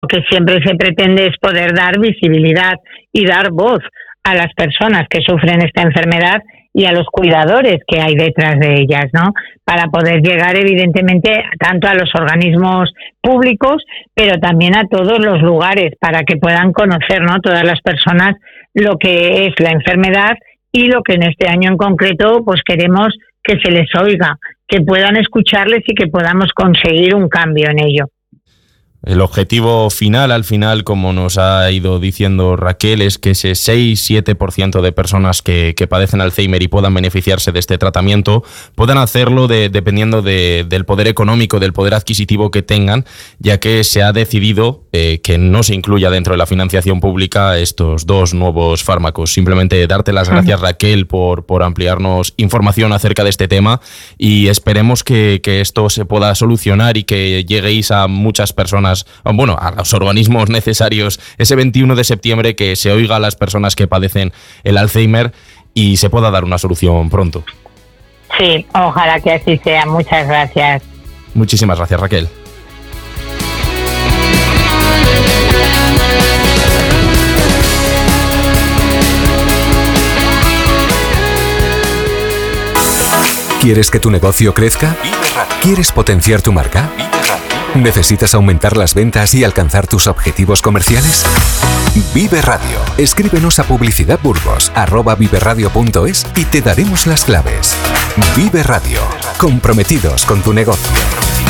que siempre se pretende es poder dar visibilidad y dar voz a las personas que sufren esta enfermedad y a los cuidadores que hay detrás de ellas, ¿no? Para poder llegar, evidentemente, tanto a los organismos públicos, pero también a todos los lugares, para que puedan conocer, ¿no?, todas las personas lo que es la enfermedad y lo que en este año en concreto pues queremos que se les oiga, que puedan escucharles y que podamos conseguir un cambio en ello. El objetivo final, al final, como nos ha ido diciendo Raquel, es que ese 6-7% de personas que padecen Alzheimer y puedan beneficiarse de este tratamiento, puedan hacerlo dependiendo del poder económico, del poder adquisitivo que tengan, ya que se ha decidido que no se incluya dentro de la financiación pública estos dos nuevos fármacos. Simplemente darte las gracias, Raquel, por ampliarnos información acerca de este tema, y esperemos que esto se pueda solucionar y que lleguéis a muchas personas, bueno, a los organismos necesarios ese 21 de septiembre, que se oiga a las personas que padecen el Alzheimer y se pueda dar una solución pronto. Sí, ojalá que así sea. Muchas gracias. Muchísimas gracias, Raquel. ¿Quieres que tu negocio crezca? ¿Quieres potenciar tu marca? ¿Necesitas aumentar las ventas y alcanzar tus objetivos comerciales? Vive Radio. Escríbenos a publicidadburgos@viveradio.es y te daremos las claves. Vive Radio. Comprometidos con tu negocio.